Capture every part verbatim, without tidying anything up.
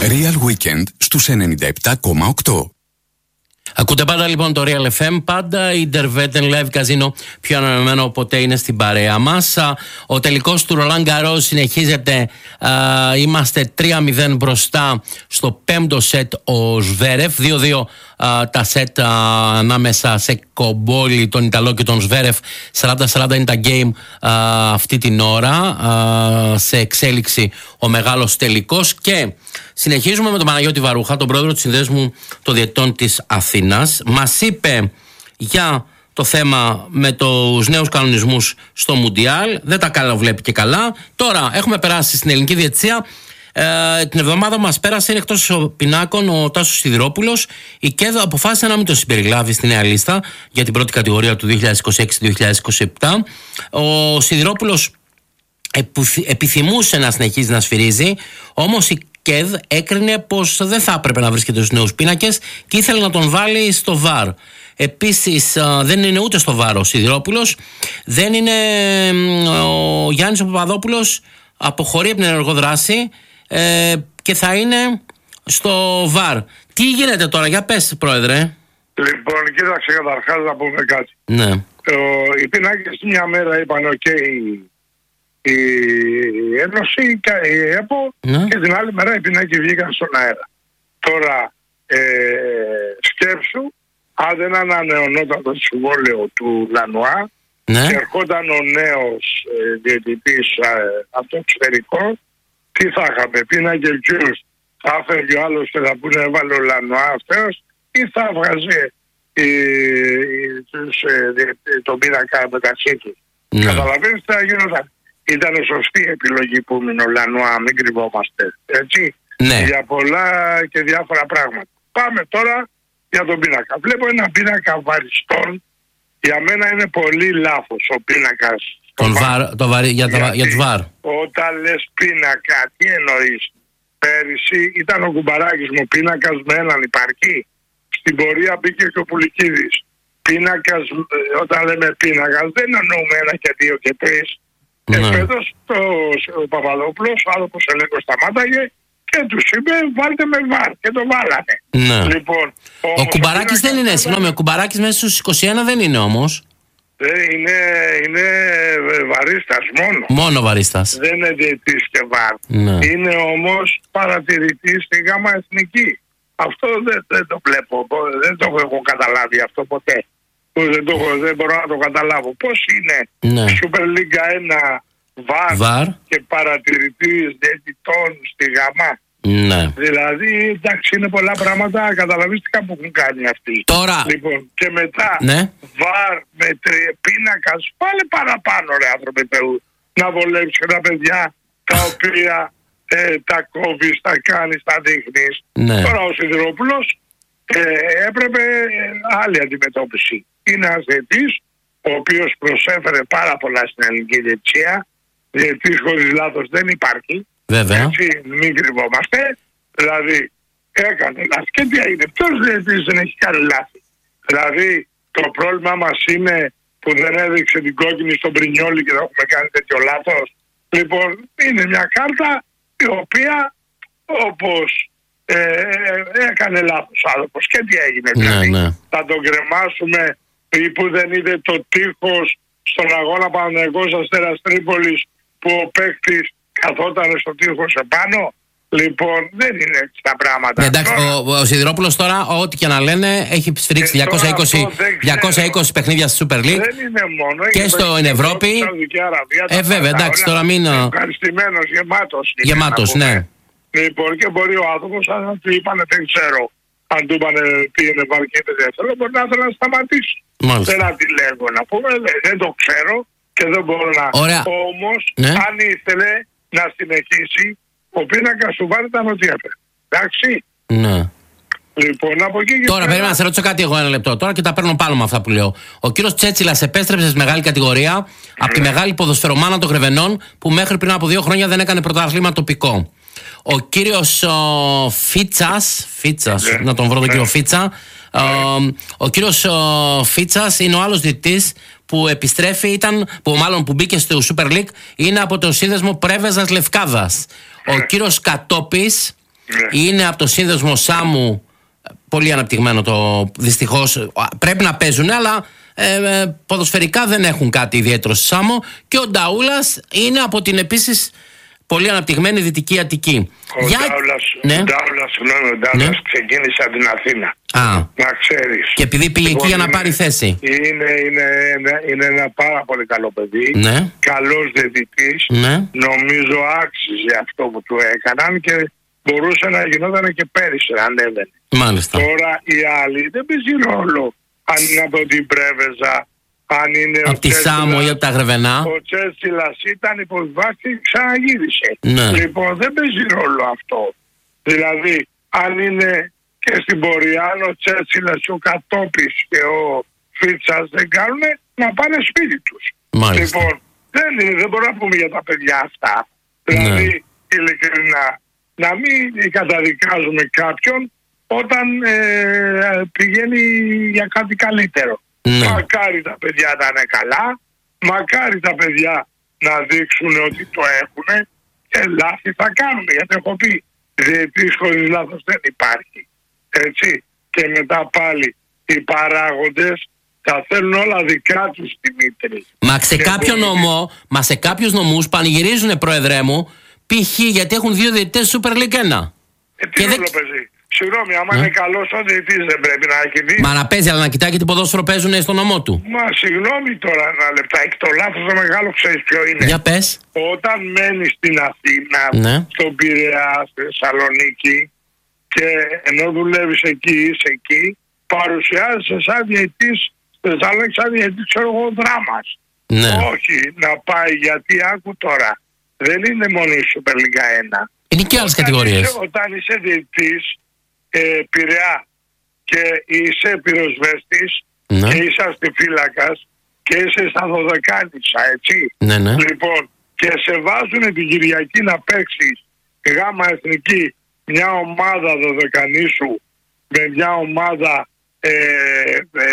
Real Weekend στους ενενήντα επτά κόμμα οκτώ. Ακούτε πάντα λοιπόν το Real εφ εμ, πάντα η Interveten Live Casino πιο ανανεωμένο ποτέ είναι στην παρέα μας. Ο τελικός του Roland Garros συνεχίζεται, α, είμαστε τρία μηδέν μπροστά στο πέμπτο σετ ο Σβέρεφ, δύο δύο α, τα σετ α, ανάμεσα σε Κομπόλη, τον Ιταλό και τον Σβέρεφ, σαράντα σαράντα είναι τα game α, αυτή την ώρα, α, σε εξέλιξη ο μεγάλος τελικός. Και συνεχίζουμε με τον Παναγιώτη Βαρούχα, τον πρόεδρο του Συνδέσμου των Διαιτητών της Αθήνας. Μας είπε για το θέμα με τους νέους κανονισμούς στο Μουντιάλ. Δεν τα καλά βλέπει και καλά. Τώρα έχουμε περάσει στην ελληνική διαιτησία. Ε, την εβδομάδα μας πέρασε, είναι εκτός πινάκων ο Τάσος Σιδηρόπουλος. Η ΚΕΔ αποφάσισε να μην τον συμπεριλάβει στη νέα λίστα για την πρώτη κατηγορία του δύο χιλιάδες είκοσι έξι δύο χιλιάδες είκοσι επτά. Ο Σιδηρόπουλος επιθυμούσε να συνεχίζει να σφυρίζει, όμως η ΚΕΔ έκρινε πως δεν θα έπρεπε να βρίσκεται στους νέους πίνακες και ήθελε να τον βάλει στο βαρ. Επίσης δεν είναι ούτε στο βαρ ο Σιδηρόπουλος, δεν είναι ο Γιάννης ο Παπαδόπουλος, αποχωρεί από την ενεργό δράση ε, και θα είναι στο βαρ. Τι γίνεται τώρα, για πες πρόεδρε. Λοιπόν, κοίταξε, καταρχάς να πούμε κάτι. Ναι. Ο, οι πίνακες μια μέρα είπαν οκ, okay, η Ένωση, η ΕΠΟ, ναι. Και την άλλη μέρα οι πίνακες βγήκαν στον αέρα. Τώρα ε, σκέψου, αν δεν ανανεωνόταν το συμβόλαιο του Λανουά, ναι. Και ερχόταν ο νέος ε, διαιτητής ε, αυτό εξωτερικό, τι θα είχαμε, πίνακες ποιους, θα έφερε ο άλλος και θα πούνε έβαλε ο Λανουά αυτός, ή θα βγάζει ε, ε, τον πίνακα μεταξύ τους. Ναι. Καταλαβαίνεις τι θα γινόταν. Ήταν σωστή επιλογή που μείνει ο Λανουά, μην κρυβόμαστε, έτσι, ναι. Για πολλά και διάφορα πράγματα. Πάμε τώρα για τον πίνακα. Βλέπω ένα πίνακα βαριστών. Για μένα είναι πολύ λάθος ο πίνακας. Τον βαρ, το βαρ, για, τα, για τους βαρ. Όταν λες πίνακα, τι εννοείς? Πέρυσι ήταν ο Κουμπαράκης μου πίνακας με έναν υπαρκή. Στην πορεία μπήκε και ο Πουλικίδης. Πίνακας, όταν λέμε πίνακας, δεν εννοούμε ένα και δύο και τρεις. Ναι. Εφέτος το, ο Παπαδόπουλος, ο άνθρωπος ελέγχος σταμάταγε και τους είπε βάλτε με βαρ και το βάλανε. Ναι. Λοιπόν, ο Κουμπαράκης δεν είναι, συγγνώμη, ο Κουμπαράκης μέσα στους είκοσι ένα δεν είναι όμως. Δεν είναι, είναι βαρίστας μόνο. Μόνο βαρίστας. Δεν είναι διαιτής και βαρ. Ναι. Είναι όμως παρατηρητής στη γάμα εθνική. Αυτό δεν, δεν το βλέπω, δεν το έχω καταλάβει αυτό ποτέ. Δεν, το, δεν μπορώ να το καταλάβω. Πώς είναι, ναι. Super League ένα βαρ, βαρ και παρατηρητής διαιτητών στη γάμα. Ναι. Δηλαδή, εντάξει, είναι πολλά πράγματα καταλαβίστηκα που έχουν κάνει αυτοί. Τώρα. Λοιπόν, και μετά, ναι. Βαρ με πίνακα, πάλι παραπάνω, ρε άνθρωπε Θεού, να βολέψει τα παιδιά τα οποία ε, τα κόβεις, τα κάνεις, τα δείχνεις. Ναι. Τώρα ο Σιδηρόπουλος ε, έπρεπε άλλη αντιμετώπιση. Είναι ένας διαιτής, ο οποίος προσέφερε πάρα πολλά στην ελληνική διαιτησία. Διαιτής χωρίς λάθος δεν υπάρχει. Βέβαια. Έτσι, μην κρυβόμαστε. Δηλαδή, έκανε λάθη. Και τι έγινε, ποιος διαιτής δεν έχει κάνει λάθη? Δηλαδή, το πρόβλημα μας είναι που δεν έδειξε την κόκκινη στον Πρινιόλι και δεν έχουμε κάνει τέτοιο λάθος. Λοιπόν, είναι μια κάρτα η οποία, όπως ε, έκανε λάθος άνθρωπος. Και τι έγινε, ναι, δηλαδή, ναι. Θα τον κρεμάσουμε ή που δεν είδε το τείχος στον αγώνα Παναθηναϊκός Αστέρας Τρίπολης που ο παίκτης καθόταν στο τείχος επάνω. Λοιπόν, δεν είναι έτσι τα πράγματα. Ναι, εντάξει, τώρα, ο, ο Σιδηρόπουλος τώρα, ό,τι και να λένε, έχει σφυρίξει διακόσια είκοσι, διακόσια είκοσι παιχνίδια στη Super League. Δεν είναι μόνο. Και στην Ευρώπη. Αραβία, ε, βέβαια, εντάξει, τώρα μην. Ευχαριστημένος, γεμάτος. Γεμάτος, ναι. Λοιπόν, και μπορεί ο άνθρωπος, αν του είπανε, δεν ξέρω, αν του είπανε τι είναι βαρκέτε δεύτερο, μπορεί να θέλει να σταματήσει. Μάλιστα. Δεν αντιλέγω να πούμε, δεν το ξέρω και δεν μπορώ να. Όμως, ναι. Αν ήθελε να συνεχίσει, ο πίνακας του βάρ ήταν ότι έφερε. Εντάξει. Ναι. Λοιπόν, από εκεί και τώρα πέρα... πρέπει να σε ρωτήσω κάτι εγώ ένα λεπτό. Τώρα και τα παίρνω πάνω με αυτά που λέω. Ο κύριος Τσέτσιλας επέστρεψε σε μεγάλη κατηγορία ναι. από τη μεγάλη ποδοσφαιρομάνα των Γρεβενών που μέχρι πριν από δύο χρόνια δεν έκανε πρωτάθλημα τοπικό. Ο κύριος ο, Φίτσας, Φίτσας ναι. να τον βρω τον ναι. κύριο Φίτσα. Ναι. Ο, ο κύριος ο, Φίτσας είναι ο άλλος διαιτητής που επιστρέφει, ήταν, που μάλλον που μπήκε στο Super League, είναι από το σύνδεσμο Πρέβεζας Λευκάδας. Ο κύριος Κατόπης Ναι. Είναι από το σύνδεσμο Σάμου, πολύ αναπτυγμένο το δυστυχώς. Πρέπει να παίζουν, αλλά ε, ε, ποδοσφαιρικά δεν έχουν κάτι ιδιαίτερο στη Σάμο. Και ο Νταούλας είναι από την επίσης πολύ αναπτυγμένη Δυτική Αττική. Ο Για... Ντάουλας, ναι. ο Ντάουλας, συγγνώμη, ο Ντάουλας Ναι. ξεκίνησε από την Αθήνα. Α. Να ξέρεις. Και επειδή πήγε Λοιπόν, εκεί για να είναι- πάρει θέση. Είναι, είναι, είναι, είναι ένα πάρα πολύ καλό παιδί. Ναι. Καλός διαιτητής. Ναι. Νομίζω άξιζε αυτό που του έκαναν και μπορούσε να γινόταν και πέρυσι αν έβαινε. Μάλιστα. Τώρα οι άλλοι δεν παίζει ρόλο αν είναι από την Πρέβεζα, αν είναι Από τη Τσέτσιλας. Σάμο ή από τα Γρεβενά. Ο Τσέτσιλας ήταν υποβιβάσει και ξαναγύρισε. Ναι. Λοιπόν, δεν παίζει ρόλο αυτό. Δηλαδή, αν είναι και στην πορεία, αν ο Τσέτσιλας, ο Κατόπης και ο Φίτσας δεν κάνουν, να πάνε σπίτι τους. Μάλιστα. Λοιπόν, δεν, είναι, δεν μπορούμε να πούμε για τα παιδιά αυτά. Δηλαδή, ειλικρινά, να μην καταδικάζουμε κάποιον όταν ε, πηγαίνει για κάτι καλύτερο. Ναι. Μακάρι τα παιδιά να είναι καλά, μακάρι τα παιδιά να δείξουν ότι το έχουν και λάθη θα κάνουν. Γιατί έχω πει, διαιτής χωρίς λάθος δεν υπάρχει. Έτσι. Και μετά πάλι οι παράγοντες τα θέλουν όλα δικά τους, Δημήτρη. Μα σε Και κάποιο μπορεί- νομό, μα σε κάποιους νομούς πανηγυρίζουνε, πρόεδρέ μου, π.χ. γιατί έχουν δύο διαιτητές Super League ένα. Ε, τι Και δεν- ρόλο παίζει. Συγγνώμη, άμα Ναι. είναι καλός ο διαιτής δεν πρέπει να έχει δει. Μα να παίζει, αλλά να κοιτάει και τι ποδόσφαιρο παίζουν στο νομό του. Μα συγγνώμη τώρα ένα λεπτάκι. Το λάθος το μεγάλο ξέρεις ποιο είναι. Για πες. Όταν μένεις στην Αθήνα, Ναι. στον Πειραιά, στη Θεσσαλονίκη και ενώ δουλεύεις εκεί, είσαι εκεί, παρουσιάζεσαι σαν διαιτής στη Θεσσαλονίκη, σαν διαιτής, ξέρω εγώ, δράμας. Ναι. Όχι, να πάει, γιατί άκου τώρα, δεν είναι μόνο η Super League ένα. Είναι και άλλες Όταν κατηγορίες. είσαι- Όταν είσαι διαιτής ε, Πειραιά και είσαι πυροσβέστης Ναι. και είσαι αστιφύλακας και είσαι στα Δωδεκάνησα, έτσι. Ναι, ναι. Λοιπόν, και σε βάζουν την Κυριακή να παίξεις γάμα εθνική μια ομάδα Δωδεκανήσου με μια ομάδα ε, ε,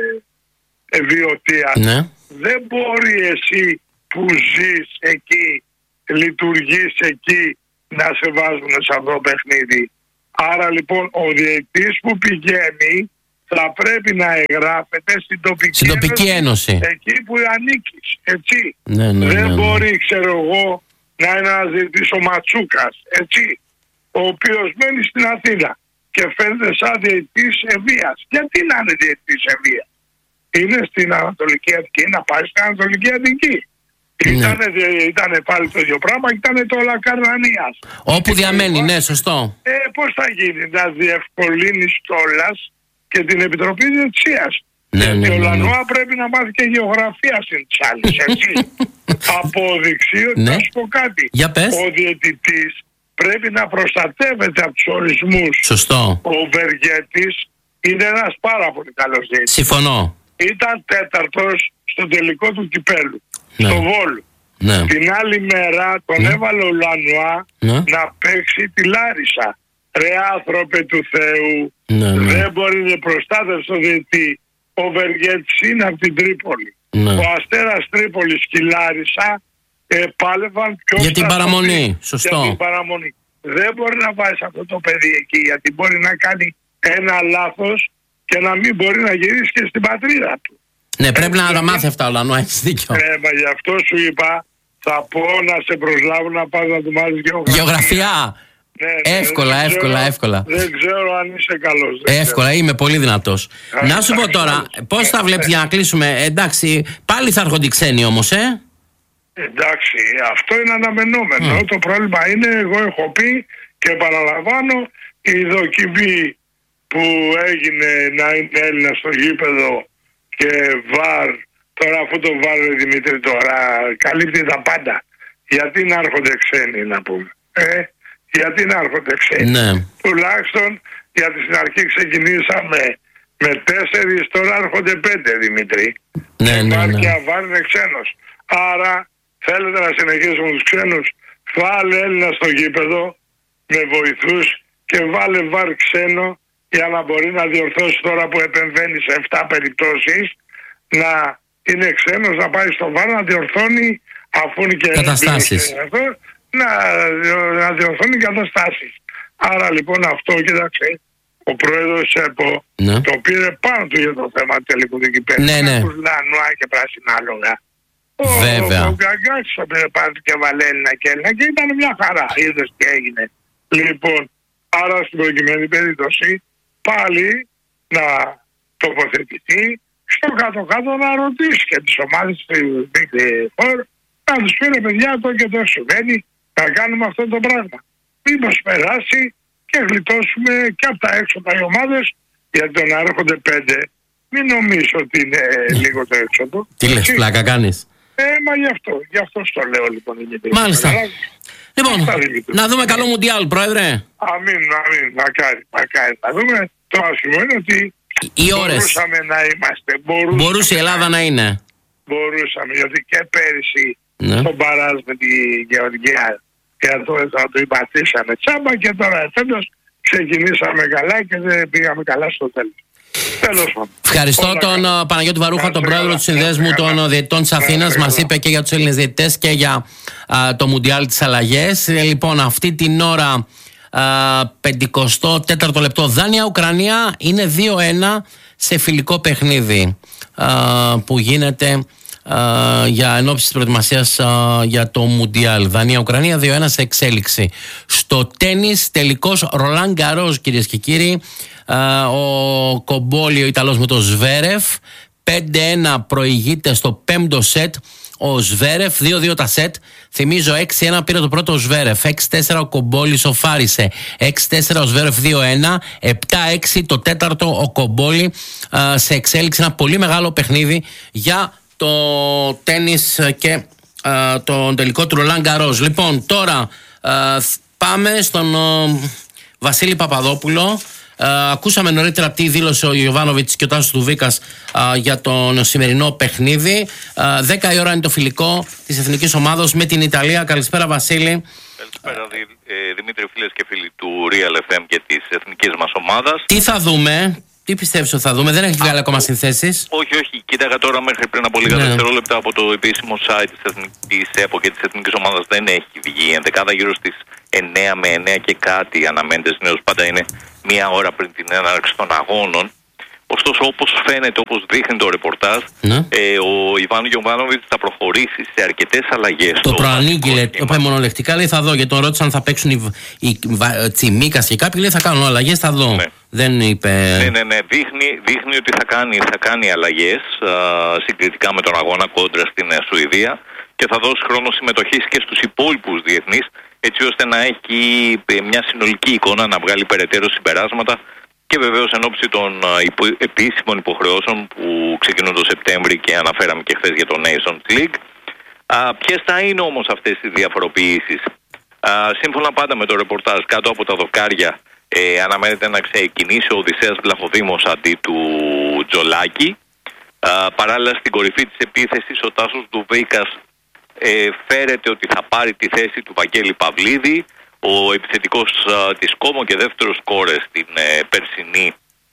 ε, βιωτίας. Ναι. Δεν μπορεί εσύ που ζεις εκεί, λειτουργείς εκεί, να σε βάζουν σε αυτό το παιχνίδι. Άρα λοιπόν ο διαιτής που πηγαίνει θα πρέπει να εγγράφεται στην τοπική, Στην τοπική ένωση. εκεί που ανήκεις, έτσι. Ναι, ναι, Δεν ναι, ναι. μπορεί, ξέρω εγώ, να είναι ένας διαιτής ο Ματσούκας, έτσι, ο οποίος μένει στην Αθήνα και φαίνεται σαν διαιτής ευβίας. Γιατί να είναι διαιτής ευβίας? Είναι στην Ανατολική Αττική, να πάει στην Ανατολική Αττική. Ναι. Ήτανε, ήτανε πάλι το ίδιο πράγμα, ήτανε το Λακαρνανίας. Όπου διαμένει, ναι, σωστό. Ε, πώς θα γίνει να διευκολύνεις κιόλας και την Επιτροπή Διετησίας? Ναι, Γιατί ναι, ο ναι, ναι. Λανουά πρέπει να μάθει και γεωγραφία στην της άλλης, έτσι. Απόδειξη ότι Ναι. θα σου πω κάτι. Για πες. Ο διαιτητής πρέπει να προστατεύεται από τους ορισμούς. Σωστό. Ο Βεργέτης είναι ένας πάρα πολύ καλός διαιτητής. Συμφωνώ. Ήταν τέταρτος στο τελικό του κυπέλου, Ναι. στο Βόλου. Ναι. Την άλλη μέρα τον Ναι. έβαλε ο Λανουά Ναι. να παίξει τη Λάρισα. Ρε άνθρωπε του Θεού, Ναι, ναι. δεν μπορεί να προστάτευσε το διαιτή. Ο Βεργέτης είναι από την Τρίπολη. Ναι. Ο Αστέρας Τρίπολης και η Λάρισα ε, πάλευαν πιο Για την σταθεροί. παραμονή, σωστό. Για την παραμονή. Δεν μπορεί να βάζει αυτό το παιδί εκεί, γιατί μπορεί να κάνει ένα λάθος και να μην μπορεί να γυρίσει και στην πατρίδα του. Ναι, πρέπει να Ε, τα μάθει αυτά, Λανού, έχεις δίκιο. Ε, μα γι' αυτό σου είπα, θα πω να σε προσλάβω να πας να του μάθεις γεωγραφία. Γεωγραφία. Ναι, ναι, Εύκολα, δεν εύκολα, ξέρω- εύκολα. Δεν ξέρω αν είσαι καλός. δεν Εύκολα, είμαι πολύ δυνατός. Α, Να σου πω εντάξει, τώρα, εντάξει. πώς θα βλέπεις για να κλείσουμε? Εντάξει, πάλι θα έρχονται οι ξένοι όμως, ε. ξέρω. Εντάξει, αυτό είναι αναμενόμενο. Το πρόβλημα είναι, εγώ έχω πει και επαναλαμβάνω, η δοκιμή που έγινε να είναι Έλληνα στο γήπεδο και βαρ, τώρα αυτό το βαρ, Δημήτρη, τώρα καλύπτει τα πάντα. Γιατί να έρχονται ξένοι, να πούμε. Ε, γιατί να έρχονται ξένοι. Ναι. Τουλάχιστον γιατί στην αρχή ξεκινήσαμε με τέσσερις, τώρα έρχονται πέντε, Δημήτρη. Ναι, ναι, Υπάρχει ναι. αβάρ, είναι ξένος. Άρα θέλετε να συνεχίσουμε τους ξένους, βάλε Έλληνα στο γήπεδο με βοηθούς και βάλε βαρ ξένο για να μπορεί να διορθώσει, τώρα που επεμβαίνει σε επτά περιπτώσεις, να είναι ξένος, να πάει στο βαρ να διορθώνει, αφού είναι και Καταστάσεις. έμπειρος, να, να διορθώνει καταστάσεις. Άρα λοιπόν αυτό, κοίταξε, ο πρόεδρος ΕΠΟ ναι. το πήρε πάνω του για το θέμα του τελικού δικηπέδου. Ναι, ναι. Τους Λανουά και πράσινα άλογα. Βέβαια. Ο, ο Γκαγκάκης το πήρε πάνω του και βάλε Έλληνα και Έλληνα και ήταν μια χαρά. Είδες τι έγινε. Λοιπόν, άρα στην προκειμένη περίπτωση πάλι να τοποθετηθεί στο κάτω-κάτω να ρωτήσει και τις ομάδες του Big Four να τους πει παιδιά το και το συμβαίνει να κάνουμε αυτό το πράγμα. Μήπως περάσει και γλιτώσουμε και από τα έξοδα οι ομάδες, γιατί το να έρχονται πέντε μην νομίζω ότι είναι λίγο το έξοδο. Τι λες, πλάκα κάνεις? Ε, μα γι' αυτό, γι' αυτό στο λέω λοιπόν. Μάλιστα. Λοιπόν, να δούμε καλό Μουντιάλ, πρόεδρε. Αμήν, αμήν, μακάρι, μακάρι. Να δούμε. Το άσχημο είναι ότι οι ώρες μπορούσαμε να είμαστε. Μπορούσαμε, μπορούσε η Ελλάδα να είναι. Μπορούσαμε, γιατί και πέρυσι ναι. στον Παράζ με τη Γεωργία και αυτό θα το υπατήσαμε τσάμπα και τώρα φέτος ξεκινήσαμε καλά και δεν πήγαμε καλά στο τέλος. Τέλος πάντων. Ευχαριστώ Όλα τον καλά. Παναγιώτη Βαρούχα, τον πρόεδρο του Συνδέσμου των Διαιτητών της Αθήνας. Μας είπε και για τους Έλληνες διαιτητές και για α, το Μουντιάλ τις αλλαγές. Ε, λοιπόν, αυτή την ώρα πενηκοστό τέταρτο λεπτό Δάνια-Ουκρανία είναι δύο ένα σε φιλικό παιχνίδι α, που γίνεται α, για ενόψει της προετοιμασίας α, για το Μουντιάλ. Δανία-Ουκρανία δύο ένα σε εξέλιξη. Στο τένις τελικός Ρολάν Γκαρός, κυρίες και κύριοι. α, ο Κομπόλι, ο Ιταλός με το Σβέρεφ, πέντε ένα προηγείται στο πέμπτο σετ ο Σβέρεφ, δύο δύο τα σετ. Θυμίζω έξι ένα πήρε το πρώτο ο Σβέρεφ, έξι τέσσερα ο Κομπόλης οφάρισε, έξι τέσσερα ο Σβέρεφ δύο ένα, επτά έξι το τέταρτο ο Κομπόλη α, σε εξέλιξη. Ένα πολύ μεγάλο παιχνίδι για το τένις και α, τον τελικό του Ρολάν Γκαρός. Λοιπόν, τώρα α, πάμε στον α, Βασίλη Παπαδόπουλο. Uh, ακούσαμε νωρίτερα τι δήλωσε ο Γιοβάνοβιτς και ο Τάσος Τουβίκας uh, για τον σημερινό παιχνίδι. uh, δέκα η ώρα είναι το φιλικό της εθνικής ομάδος με την Ιταλία. Καλησπέρα Βασίλη. Καλησπέρα Δη, ε, Δημήτρη, φίλες και φίλοι του Real εφ εμ και της εθνικής μας ομάδας. Τι θα δούμε, τι πιστεύεις ότι θα δούμε? Δεν έχει βγάλει ακόμα συνθέσεις. Όχι, όχι, κοίταγα τώρα μέχρι πριν από λίγα ναι. δευτερόλεπτα από το επίσημο site της, εθνικής, της ΕΠΟ και της εθνικής ομάδας δεν έχει βγει. Ενδεκάδα γύρω στις εννέα με εννέα και κάτι αναμένεται συνήθως, πάντα είναι μία ώρα πριν την έναρξη των αγώνων. Ωστόσο, όπως φαίνεται, όπως δείχνει το ρεπορτάζ, ναι. ε, ο Ιβάν Γιοβάνοβιτς θα προχωρήσει σε αρκετές αλλαγές. Το προανήγγειλε, το είπε μονολεκτικά, λέει θα δω, γιατί τον ρώτησαν αν θα παίξουν οι, οι, οι Τσιμίκας και κάποιοι, λέει θα κάνουν αλλαγές, θα δω. Ναι. Δεν είπε... Ναι, ναι, ναι, δείχνει, δείχνει ότι θα κάνει, θα κάνει αλλαγές α, συγκριτικά με τον αγώνα κόντρα στην ε, Σουηδία και θα δώσει χρόνο συμμετοχής και στους υπόλοιπους διεθνείς, έτσι ώστε να έχει μια συνολική εικόνα, να βγάλει περαιτέρω συμπεράσματα και βεβαίως εν ώψη των υπο, επίσημων υποχρεώσεων που ξεκινούν το Σεπτέμβρη και αναφέραμε και χθες για το Nations League. Α, ποιες θα είναι όμως αυτές οι διαφοροποιήσεις? Α, σύμφωνα πάντα με το ρεπορτάζ, κάτω από τα δοκάρια ε, αναμένεται να ξεκινήσει ο Οδυσσέας Βλαχοδήμος αντί του Τζολάκη. Α, παράλληλα στην κορυφή της επίθεσης ο Τάσος Ντουβίκας Ε, φέρεται ότι θα πάρει τη θέση του Βαγγέλη Παυλίδη, ο επιθετικός α, της Κόμο και δεύτερος σκόρερ στην ε, περσινή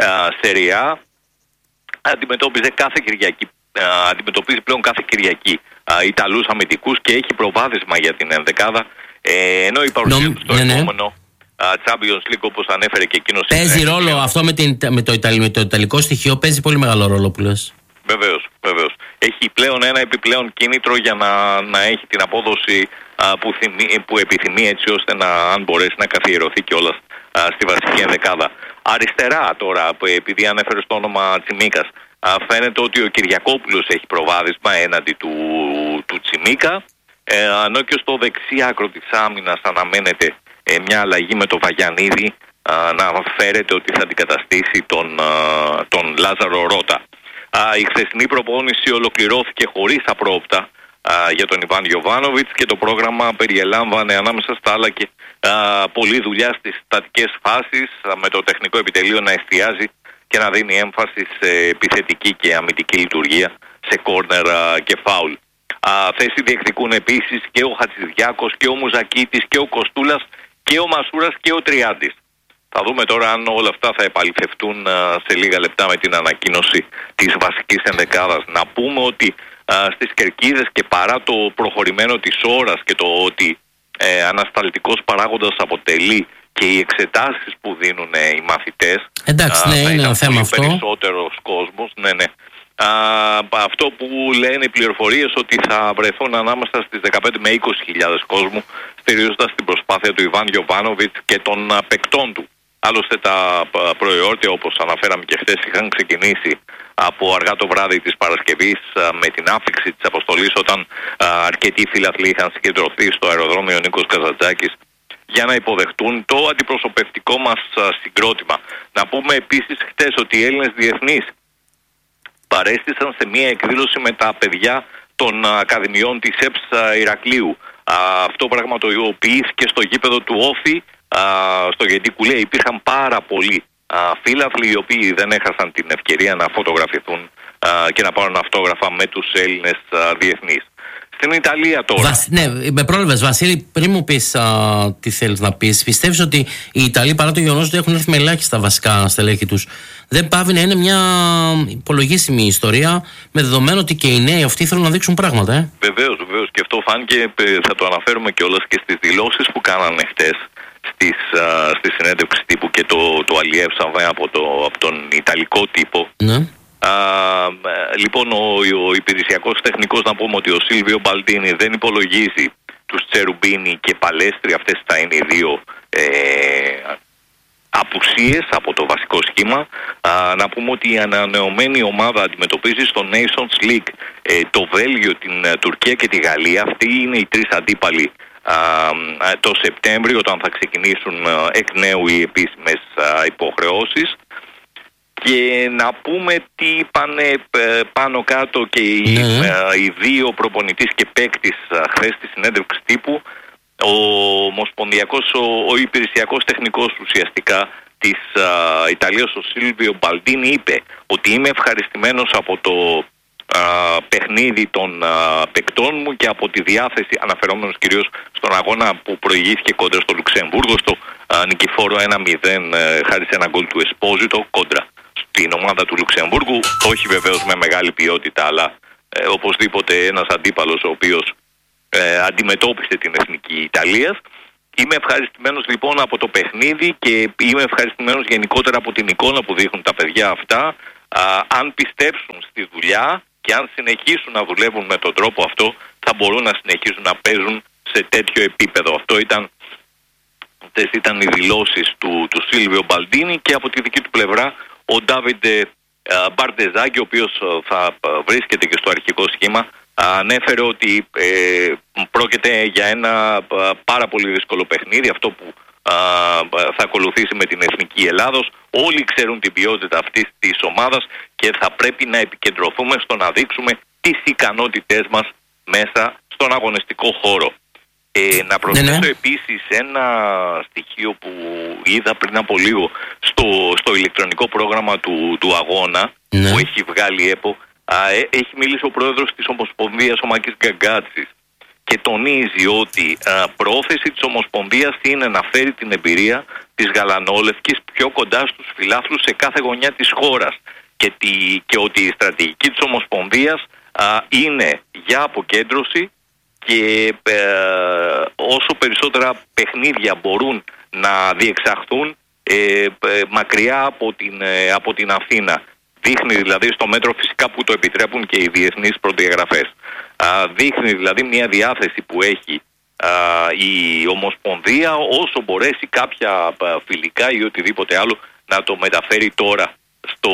Σεριά. Αντιμετώπιζε κάθε Κυριακή, α, αντιμετωπίζει πλέον κάθε Κυριακή α, Ιταλούς αμυντικούς και έχει προβάδισμα για την ενδεκάδα, ε, ενώ η παρουσία του στο ναι, επόμενο ναι. Champions League, όπως ανέφερε και εκείνος, παίζει ρόλο και... αυτό με, την, με, το Ιταλ, με το ιταλικό στοιχείο, παίζει πολύ μεγάλο ρόλο που λες. Βεβαίως, βεβαίως. Έχει πλέον ένα επιπλέον κίνητρο για να, να έχει την απόδοση α, που, θυμί, που επιθυμεί, έτσι ώστε να, αν μπορέσει να καθιερωθεί κιόλας α, στη βασική ενδεκάδα. Αριστερά τώρα, επειδή ανέφερε το όνομα Τσιμίκας, α, φαίνεται ότι ο Κυριακόπουλος έχει προβάδισμα έναντι του, του Τσιμίκα, ε, ενώ και στο δεξί άκρο της άμυνας αναμένεται ε, μια αλλαγή με το Βαγιανίδη α, να φέρεται ότι θα αντικαταστήσει τον, α, τον Λάζαρο Ρώτα. Uh, η χθεσινή προπόνηση ολοκληρώθηκε χωρίς απρόοπτα uh, για τον Ιβάν Γιοβάνοβιτς και το πρόγραμμα περιελάμβανε ανάμεσα στα άλλα και uh, πολλή δουλειά στις στατικές φάσεις, uh, με το τεχνικό επιτελείο να εστιάζει και να δίνει έμφαση σε επιθετική και αμυντική λειτουργία, σε κόρνερ uh, και φάουλ. Uh, θέση διεκδικούν επίσης και ο Χατζηδιάκος και ο Μουζακίτης και ο Κοστούλας και ο Μασούρας και ο Τριάντης. Θα δούμε τώρα αν όλα αυτά θα επαληθευτούν α, σε λίγα λεπτά με την ανακοίνωση της βασικής ενδεκάδας. Να πούμε ότι α, στις κερκίδες και παρά το προχωρημένο της ώρας και το ότι ε, ανασταλτικός παράγοντας αποτελεί και οι εξετάσεις που δίνουν οι μαθητές. Εντάξει, ναι, είναι ένα θέμα αυτό. Περισσότερος κόσμος, ναι, ναι. Α, αυτό που λένε οι πληροφορίες ότι θα βρεθούν ανάμεσα στις δεκαπέντε με είκοσι χιλιάδες κόσμου, στηρίζοντας την προσπάθεια του Ιβάν Γιοβάνοβιτς και των παικτών του. Άλλωστε τα προϊόρτια, όπως αναφέραμε και χθες, είχαν ξεκινήσει από αργά το βράδυ της Παρασκευής με την άφιξη της αποστολής, όταν αρκετοί φίλαθλοι είχαν συγκεντρωθεί στο αεροδρόμιο Νίκος Καζαντζάκης για να υποδεχτούν το αντιπροσωπευτικό μας συγκρότημα. Να πούμε επίσης χθες ότι οι Έλληνες διεθνείς παρέστησαν σε μια εκδήλωση με τα παιδιά των Ακαδημιών της ΕΠΣ Ηρακλείου. Αυτό πραγματοποιήθηκε στο γήπεδο του Όφη, στο Γεντικουλέ. Υπήρχαν πάρα πολλοί φίλαθλοι οι οποίοι δεν έχασαν την ευκαιρία να φωτογραφηθούν και να πάρουν αυτόγραφα με τους Έλληνες διεθνείς. Στην Ιταλία τώρα. Βασ, ναι, με πρόλαβες, Βασίλη, πριν μου πεις α, τι θέλεις να πεις, πιστεύεις ότι οι Ιταλοί, παρά το γεγονός ότι έχουν έρθει με ελάχιστα βασικά στελέχη τους, δεν πάβει να είναι μια υπολογίσιμη ιστορία, με δεδομένο ότι και οι νέοι αυτοί θέλουν να δείξουν πράγματα, ε? Βεβαίως, βεβαίως, και αυτό φάνηκε, θα το αναφέρουμε κιόλας και στις δηλώσεις που κάνανε χτες στις, α, στη συνέντευξη τύπου, και το, το αλλιεύσαμε από, το, από τον Ιταλικό τύπο. Ναι. Uh, λοιπόν, ο, ο υπηρεσιακός τεχνικός, να πούμε ότι ο Σίλβιο Μπαλντίνι δεν υπολογίζει τους Τσερουμπίνι και Παλέστρι. Αυτές θα είναι οι δύο ε, απουσίες από το βασικό σχήμα. Uh, να πούμε ότι η ανανεωμένη ομάδα αντιμετωπίζει στο Nations League ε, το Βέλγιο, την uh, Τουρκία και τη Γαλλία. Αυτοί είναι οι τρεις αντίπαλοι uh, το Σεπτέμβριο, όταν θα ξεκινήσουν uh, εκ νέου οι επίσημες uh, υποχρεώσεις. Και να πούμε τι είπανε πάνω κάτω και οι, ναι. οι δύο, προπονητής και παίκτης, χθες στη συνέντευξη τύπου. Ο ομοσπονδιακός, ο, ο υπηρεσιακός τεχνικός ουσιαστικά της α, Ιταλίας, ο Σίλβιο Μπαλντίνι, είπε ότι είμαι ευχαριστημένος από το α, παιχνίδι των α, παικτών μου και από τη διάθεση, αναφερόμενος κυρίως στον αγώνα που προηγήθηκε κόντρα στο Λουξεμβούργο, στο α, νικηφόρο ένα μηδέν, χάρη σε ένα γκολ του Εσπόζιτο κόντρα την ομάδα του Λουξεμβούργου. Όχι βεβαίως με μεγάλη ποιότητα, αλλά ε, οπωσδήποτε ένας αντίπαλος ο οποίος ε, αντιμετώπισε την εθνική Ιταλίας. Είμαι ευχαριστημένος λοιπόν από το παιχνίδι και είμαι ευχαριστημένος γενικότερα από την εικόνα που δείχνουν τα παιδιά αυτά. Α, αν πιστέψουν στη δουλειά και αν συνεχίσουν να δουλεύουν με τον τρόπο αυτό, θα μπορούν να συνεχίσουν να παίζουν σε τέτοιο επίπεδο. Αυτό ήταν, αυτές ήταν οι δηλώσεις του, του Σίλβιο Μπαλντίνι, και από τη δική του πλευρά ο Ντάβιντε Μπαρντεζάκη, ο οποίος θα βρίσκεται και στο αρχικό σχήμα, ανέφερε ότι ε, πρόκειται για ένα πάρα πολύ δύσκολο παιχνίδι, αυτό που α, θα ακολουθήσει με την Εθνική Ελλάδος. Όλοι ξέρουν την ποιότητα αυτής της ομάδας και θα πρέπει να επικεντρωθούμε στο να δείξουμε τις ικανότητές μας μέσα στον αγωνιστικό χώρο. Ε, να προσθέσω ναι, ναι. επίσης ένα στοιχείο που είδα πριν από λίγο στο, στο ηλεκτρονικό πρόγραμμα του, του αγώνα, ναι. που έχει βγάλει η ΕΠΟ. Α, ε, έχει μιλήσει ο πρόεδρος της Ομοσπονδίας, ο Μάκης Γκαγκάτσης, και τονίζει ότι α, πρόθεση της Ομοσπονδίας είναι να φέρει την εμπειρία της γαλανόλευκης πιο κοντά στους φιλάθλους σε κάθε γωνιά της χώρας, και, τη, και ότι η στρατηγική της Ομοσπονδίας α, είναι για αποκέντρωση, και ε, όσο περισσότερα παιχνίδια μπορούν να διεξαχθούν ε, ε, μακριά από την, ε, από την Αθήνα. Δείχνει δηλαδή, στο μέτρο φυσικά που το επιτρέπουν και οι διεθνείς προδιαγραφές, α, δείχνει δηλαδή μια διάθεση που έχει α, η Ομοσπονδία, όσο μπορέσει κάποια α, φιλικά ή οτιδήποτε άλλο, να το μεταφέρει τώρα στο,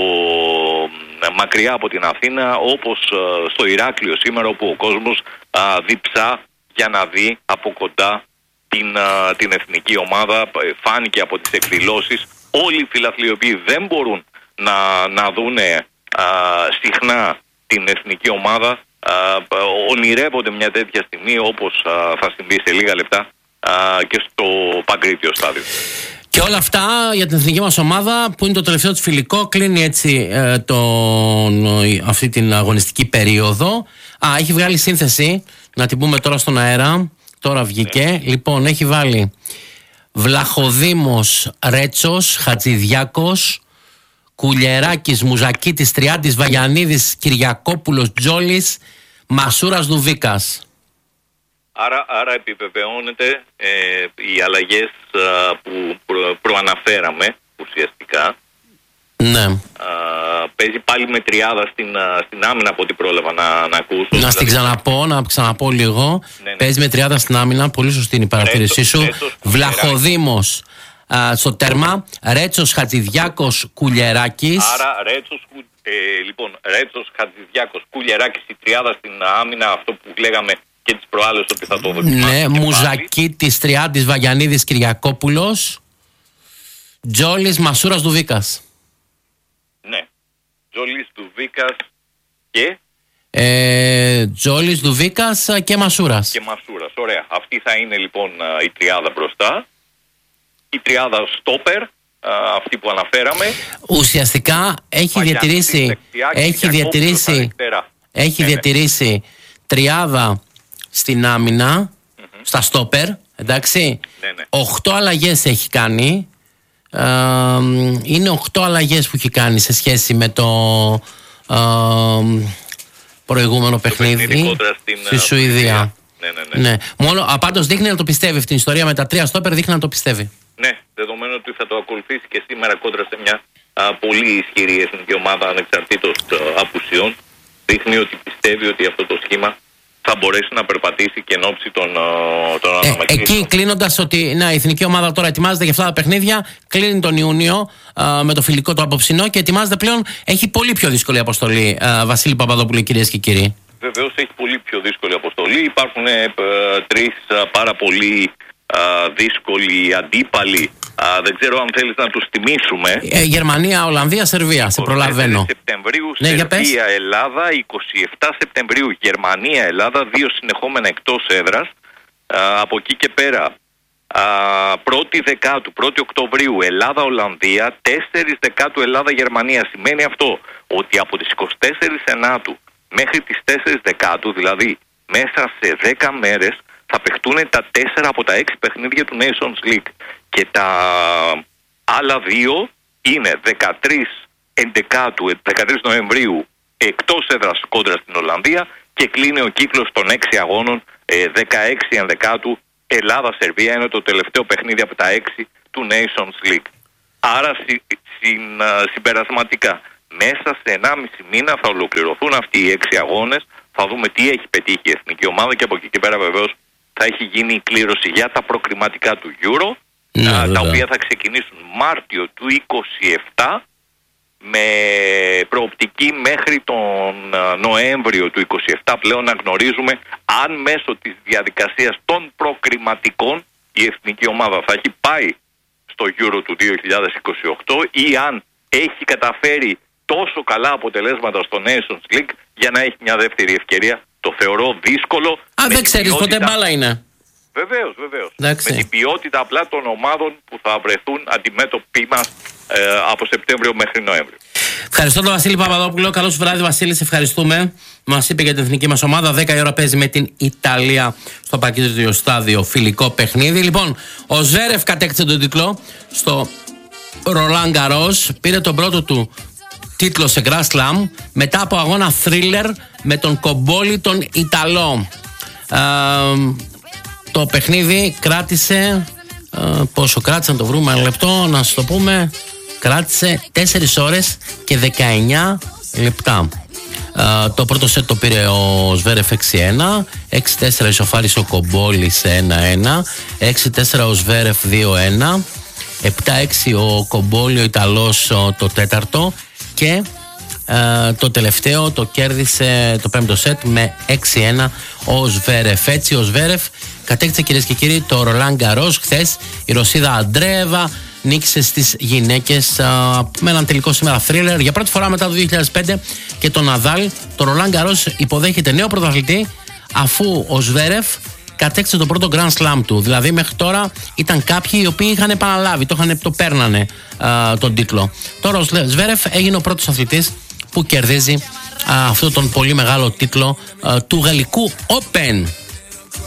μακριά από την Αθήνα, όπως α, στο Ηράκλειο σήμερα, όπου ο κόσμος α, διψά για να δει από κοντά την, α, την εθνική ομάδα. Φάνηκε από τις εκδηλώσεις, όλοι οι φιλαθλοί οι οποίοι δεν μπορούν να, να δούνε α, συχνά την εθνική ομάδα α, ονειρεύονται μια τέτοια στιγμή, όπως α, θα συμβεί σε λίγα λεπτά α, και στο Παγκρίτιο στάδιο. Και όλα αυτά για την εθνική μας ομάδα, που είναι το τελευταίο της φιλικό, κλείνει έτσι ε, τον, αυτή την αγωνιστική περίοδο. Α, έχει βγάλει σύνθεση, να την πούμε τώρα στον αέρα, τώρα βγήκε. Ναι. Λοιπόν, έχει βάλει Βλαχοδήμος Ρέτσος, Χατζηδιάκος, Κουλιεράκης, Μουζακίτης, Τριάντης, Βαγιανίδης, Κυριακόπουλος, Τζόλης, Μασούρας, Δουβίκας. Άρα, άρα επιβεβαιώνεται ε, οι αλλαγές α, που προ, προαναφέραμε ουσιαστικά. Ναι. Α, παίζει πάλι με τριάδα στην, α, στην άμυνα από ό,τι πρόλαβα να, να ακούσω. Να δηλαδή, στην ξαναπώ, να ξαναπώ λίγο. Ναι, ναι. Παίζει με τριάδα στην άμυνα, πολύ σωστή είναι η παρατήρησή σου. Ρέτσος, Βλαχοδήμος α, στο τέρμα, Ρέτσος, Χατζηδιάκος, Κουλιεράκης. Άρα Ρέτσος, ε, λοιπόν, Ρέτσος, Χατζηδιάκος, Κουλιεράκης, η τριάδα στην άμυνα, αυτό που λέγαμε και τις προάλλες ότι θα το δοκιμάσουμε. Ναι, Μουζακίτης, Τριάντης, Βαγιανίδης, Κυριακόπουλος, Τζόλης, Μασούρας, Δουβίκας. Ναι, Τζόλης, Δουβίκας και... Ε, Τζόλης, Δουβίκας και Μασούρας. Και Μασούρας, ωραία. Αυτή θα είναι λοιπόν η τριάδα μπροστά. Η τριάδα στόπερ, αυτή που αναφέραμε. Ουσιαστικά έχει διατηρήσει, δεξιά, έχει διατηρήσει, έχει ναι, διατηρήσει ναι. τριάδα στην άμυνα, mm-hmm. στα στόπερ, εντάξει. Ναι, ναι. Οχτώ αλλαγές έχει κάνει. Ε, είναι οχτώ αλλαγές που έχει κάνει σε σχέση με το ε, προηγούμενο το παιχνίδι στην, στη Σουηδία. Ναι, ναι, ναι. Ναι. Μόνο, απάντως δείχνει να το πιστεύει αυτήν την ιστορία με τα τρία στόπερ, δείχνει να το πιστεύει. Ναι, δεδομένου ότι θα το ακολουθήσει και σήμερα κόντρα σε μια α, πολύ ισχυρή εθνική ομάδα ανεξαρτήτως α, απουσιών, δείχνει ότι πιστεύει ότι αυτό το σχήμα θα μπορέσει να περπατήσει και εν ώψη των, των ε, αναμετρήσεων. Εκεί κλείνοντας ότι να, η εθνική ομάδα τώρα ετοιμάζεται για αυτά τα παιχνίδια, κλείνει τον Ιούνιο α, με το φιλικό το απόψινό και ετοιμάζεται πλέον, έχει πολύ πιο δύσκολη αποστολή, α, Βασίλη Παπαδόπουλε, κυρίες και κύριοι. Βεβαίως έχει πολύ πιο δύσκολη αποστολή. Υπάρχουν ε, ε, τρεις α, πάρα πολύ α, δύσκολοι αντίπαλοι. Α, δεν ξέρω αν θέλεις να τους τιμήσουμε. Ε, Γερμανία, Ολλανδία, Σερβία. Σε προλαβαίνω. Σεπτεμβρίου, ναι, Σερβία, Ελλάδα. είκοσι επτά Σεπτεμβρίου, Γερμανία, Ελλάδα. Δύο συνεχόμενα εκτός έδρας. Α, από εκεί και πέρα, α, πρώτη Δεκάτου, πρώτη Οκτωβρίου, Ελλάδα, Ολλανδία. τέσσερις Δεκάτου, Ελλάδα, Γερμανία. Σημαίνει αυτό ότι από τις είκοσι τέσσερις Ενάτου μέχρι τις τέσσερις Δεκάτου, δηλαδή μέσα σε δέκα μέρες, θα παιχτούν τα τέσσερα από τα έξι παιχνίδια του Nations League. Και τα άλλα δύο είναι δεκατρείς Νοεμβρίου εκτός έδρας κόντρα στην Ολλανδία και κλείνει ο κύκλος των έξι αγώνων δεκαέξι Ενδεκάτου Ελλάδα-Σερβία. Είναι το τελευταίο παιχνίδι από τα έξι του Nations League. Άρα συ, συν, συμπερασματικά μέσα σε ενάμιση μήνα θα ολοκληρωθούν αυτοί οι έξι αγώνες. Θα δούμε τι έχει πετύχει η εθνική ομάδα και από εκεί και πέρα βεβαίως θα έχει γίνει η κλήρωση για τα προκριματικά του Euro, ναι, α, τα οποία θα ξεκινήσουν Μάρτιο του είκοσι επτά με προοπτική μέχρι τον Νοέμβριο του είκοσι επτά πλέον να γνωρίζουμε αν μέσω της διαδικασίας των προκριματικών η εθνική ομάδα θα έχει πάει στο Euro του δύο χιλιάδες είκοσι οκτώ ή αν έχει καταφέρει τόσο καλά αποτελέσματα στο Nations League για να έχει μια δεύτερη ευκαιρία. Το θεωρώ δύσκολο. Α, δεν ξέρεις, ποτέ μπάλα είναι. Βεβαίως, βεβαίως. Με την ποιότητα απλά των ομάδων που θα βρεθούν αντιμέτωποι μας ε, από Σεπτέμβριο μέχρι Νοέμβριο. Ευχαριστώ τον Βασίλη Παπαδόπουλο. Καλό σου βράδυ, Βασίλη, σε ευχαριστούμε. Μας είπε για την εθνική μας ομάδα. δέκα η ώρα παίζει με την Ιταλία στο παγκόσμιο στάδιο φιλικό παιχνίδι. Λοιπόν, ο Ζβέρεφ κατέκτησε τον τίτλο στο Ρολάν Γκαρός. Πήρε τον πρώτο του τίτλο σε Grand Slam μετά από αγώνα thriller με τον κομπόλι τον Ιταλό. Ε, το παιχνίδι κράτησε ε, πόσο κράτησε να το βρούμε ένα λεπτό να σας το πούμε, κράτησε τέσσερις ώρες και δεκαεννιά λεπτά. Ε, το πρώτο σετ το πήρε ο Σβέρεφ έξι ένα, έξι τέσσερα ισοφάρισε ο Κομπόλι σε ένα ένα, έξι τέσσερα ο Σβέρεφ δύο ένα, επτά έξι ο Κομπόλι ο Ιταλός το τέταρτο και ε, το τελευταίο το κέρδισε το πέμπτο σετ με έξι ένα ο Σβέρεφ. Έτσι ο Σβέρεφ κατέκτησε, κυρίες και κύριοι, το Ρολάν Γκαρός. Χθες η Ρωσίδα Αντρέεβα νίκησε στις γυναίκες α, με έναν τελικό σήμερα θρίλερ για πρώτη φορά μετά το δύο χιλιάδες πέντε και το Ναδάλ. Το Ρολάν Γκαρός υποδέχεται νέο πρωταθλητή αφού ο Σβέρεφ κατέκτησε το πρώτο Grand Slam του. Δηλαδή μέχρι τώρα ήταν κάποιοι οι οποίοι είχαν επαναλάβει, το, είχαν, το παίρνανε α, τον τίτλο. Τώρα ο Σβέρεφ έγινε ο πρώτος αθλητής που κερδίζει α, αυτό τον πολύ μεγάλο τίτλο α, του γαλλικού Open.